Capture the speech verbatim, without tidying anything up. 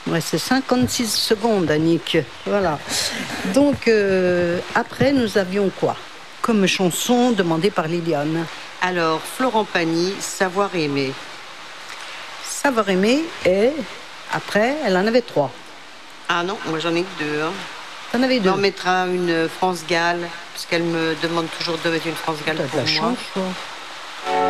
Ouais, c'est cinquante-six secondes, Annick. Voilà. Donc, euh, après, nous avions quoi comme chanson demandée par Liliane? Alors, Florent Pagny, Savoir aimer. Savoir aimer et après, elle en avait trois. Ah non, moi j'en ai que deux. Hein. T'en avais deux. On mettra une France Gall, parce qu'elle me demande toujours de mettre une France Gall T'as de pour la moi. chance, toi.